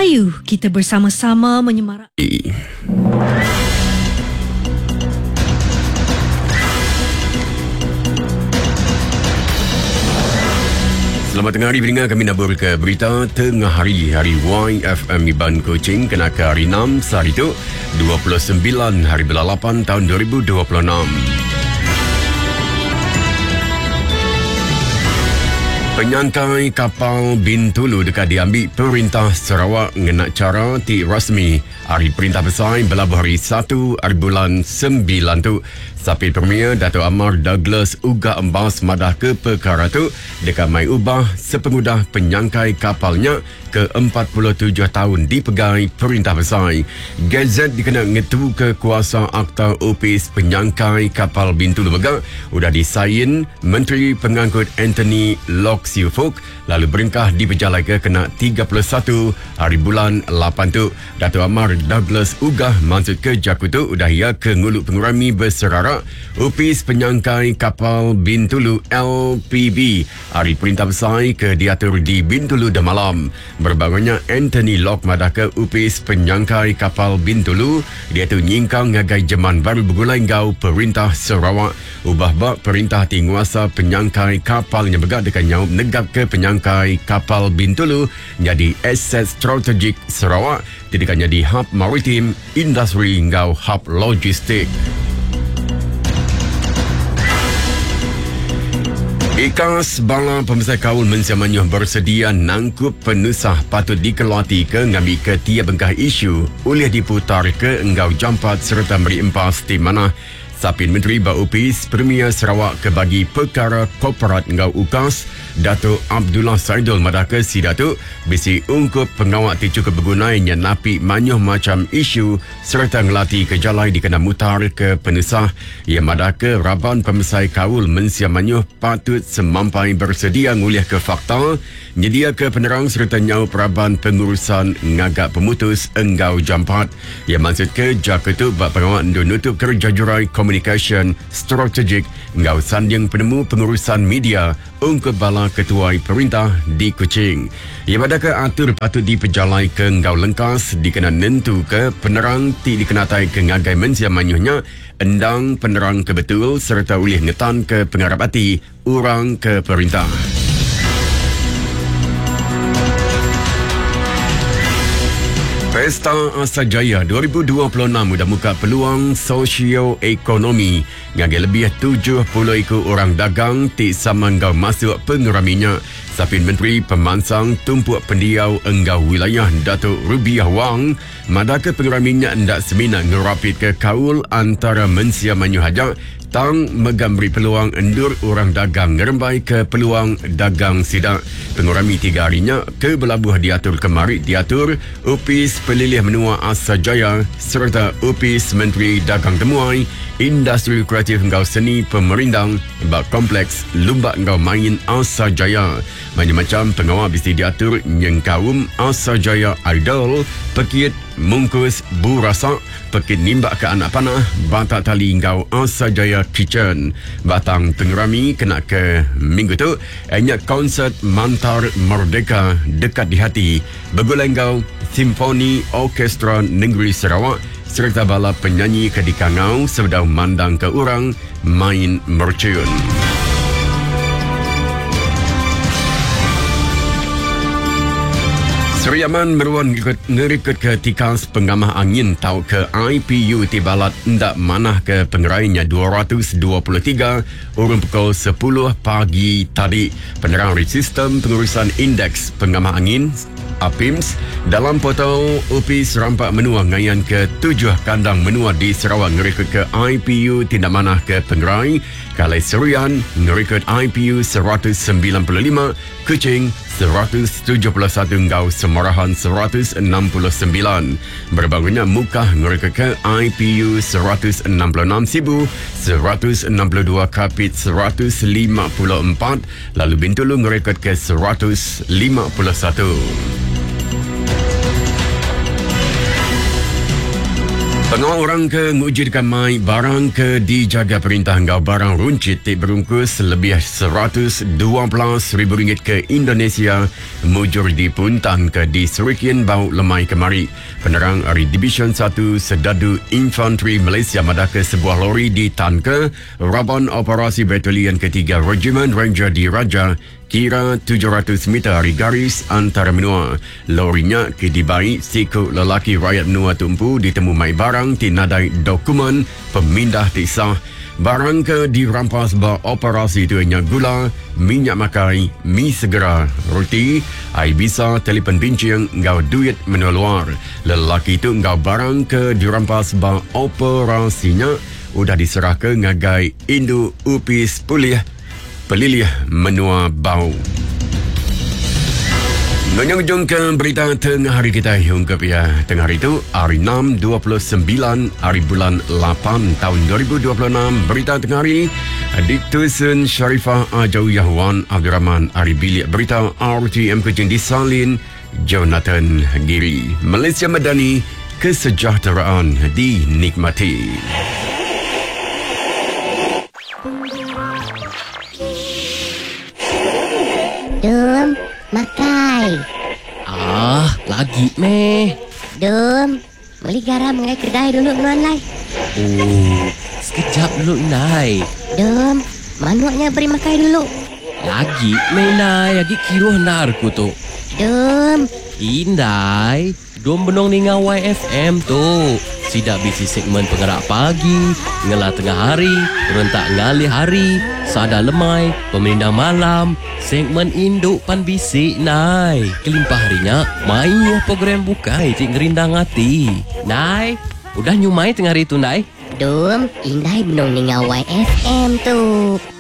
Melayu, kita bersama-sama menyemarak. Selamat tengah hari pendengar, kami nak ke berita tengah hari YFM Iban Kuching kena ke hari 6 sehari itu 29 hari bulan 8 tahun 2026. Penyangkai kapal Bintulu dekat diambil Perintah Sarawak ngenak cara ti rasmi hari Perintah Besar berlabuh hari 1 hari bulan 9 tu. Sapil Premier Dato' Amar Douglas uga embas madah ke perkara tu dekat mai ubah sepengudah penyangkai kapalnya ke 47 tahun dipegai Perintah Besar. Gazet dikena ngetu ke kuasa Akta Opis penyangkai kapal Bintulu Megak udah disain Menteri Pengangkut Anthony Lok Siu Fook, lalu berengkah diperjalai ke kena 31 hari bulan 8 tu. Dato' Amar Douglas ugah maksud ke Jakutu udah ia ke nguluk pengurami berserara Upis penyangkai kapal Bintulu LPB hari Perintah Besar ke diatur di Bintulu dah malam. Berbagainya Anthony Lok madah ke Upis penyangkai kapal Bintulu dia tu nyingkang ngagai jeman baru bergulai ngau Perintah Sarawak ubah bak perintah tinguasa penyangkai kapalnya begak dekat nyau negap ke penyangkai kapal Bintulu jadi aset strategik Sarawak tidak jadi hub maritim industri ngau hub logistik. Ikas Bala Pembesar Kaul Malaysia Manyuh bersedia nangkup penusah patut dikeluati ke ngambil ke tiap bengkah isu oleh diputar ke enggau jampat serta beri empas di mana Sapin Menteri Baupis Premier Sarawak ke bagi perkara korporat engau UKAS Dato' Abdullah Saidul madah ke si Dato' bisi ungkup pengawak ti cukup bergunai yang napi manyuh macam isu serta ngelatih ke jalai dikena mutar ke penusah yang madah ke Raban Pembesar Kaul Malaysia Manyuh patut semampai bersedia nguliah ke fakta nyedia ke penerang serta nyau peraban pengurusan ngagak pemutus enggau jampat yang maksud ke Jakarta bak pengawak nutup kerja jurai Communication Strategik ngau sanding penemu pengurusan media ungkup bala ketua perintah di Kuching. Ia pada ke atur patut diperjalai ke ngau lengkas dikena nentu ke penerang ti dikenatai ke ngagai Malaysia Manyuhnya endang penerang kebetul serta ulih ngetan ke pengarap hati orang ke perintah. Pesta Asajaya 2026 sudah buka peluang sosio-ekonomi ngagai lebih 70 ekor orang dagang ti samanggau masuk penguraminya. Sapin Menteri Pemansang Tumpuk Pendiau Enggau Wilayah Datuk Rubiah Wang madah ke penguraminya hendak seminat ngerapit ke kaul antara Malaysia Manyuh Hajak tang megambri peluang endur orang dagang ngerembai ke peluang dagang sidak. Pengurami 3 harinya ke belabuh diatur kemari diatur Upis Pelilih Menua Asajaya serta Upis Menteri Dagang Temuai Industri Kreatif Engkau Seni Pemerindang bak kompleks Lumbak Engkau Main Asajaya. Macam-macam pengawal bisi diatur nyengkaum Asajaya Idol Pekit Mungkus Burasak Pekit Nimbak ke Anak Panah Batak Tali Engkau Asajaya Kitchen. Batang pengurami kena ke minggu tu hanya konsert Mantar Merdeka dekat di hati bergulai engkau Simfoni Orkestra Negeri Sarawak serta bala penyanyi kedikangau sedang mandang ke orang main mercun. Seriaman meruan ngerikut ke tikas pengamah angin tau ke IPU tibalat ndak manah ke pengerainya 223 urung pukul 10 pagi tadi. Penerang sistem pengurusan indeks pengamah angin APIMS dalam portal Upis rampak menua ngayan ke 7 kandang menua di Sarawak ngerikut ke IPU tindak manah ke pengerai Kalai Serian ngerikut IPU 195 Kuching 171 Ngau Semarahan 169 berbagainya Mukah ngerikut ke IPU 166 Sibu 162 Kapit 154 lalu Bintulu ngerikut ke 151. Pengawal orang ke nguji dekat mai barang ke dijaga perintah ngau barang runcit berungkus lebih RM112,000 ke Indonesia mujur di puntan ke di Serikian Bau Lemai kemari. Penerang dari Division 1 Sedadu Infanteri Malaysia Madaka sebuah lori di Tanke Rabon Operasi Batalion ketiga Regimen Ranger di Raja kira 700 meter dari garis antara menua. Lorinya kidibai siku lelaki rakyat menua tumpu ditemu mai barang tinadai dokumen pemindah tisah. Barang ke dirampas operasi itu hanya gula, minyak makai, mi segera, roti, air bisa, telefon bincang, ngau duit menua luar. Lelaki itu ngau barang ke dirampas operasinya udah diserah ke ngagai Indu Upis Pelilih menua bau. Menunjukkan berita tengah hari kita ungkap ya. Tengah hari itu hari 6 29 hari bulan 8 tahun 2026. Berita tengah hari ditusun Sharifah Ajawiyah Wan Abdul Rahman hari bilik berita RTM Kuching disalin Jonathan Giri. Malaysia Madani, kesejahteraan dinikmati. Dum, makai. Lagi meh. Dum, beli garam ngai kedai dulu nuan lai. Oh, sekejap dulu Nai. Dum, manuaknya beri makai dulu. Lagi meh Nai, lagi kira narku tu. Dum, Indai, dom benong ni ngawai FM tu. Sidak bisi segmen penggerak pagi, ngelah tengah hari, rentak ngalih hari, sada lemai, pemerintah malam, segmen induk pan bisik Nai. Kelimpah harinya, main program bukai cik ngerindang hati. Nai, udah nyumai tengah hari tu Nai? Dum, indai benong ni ngawai FM tu.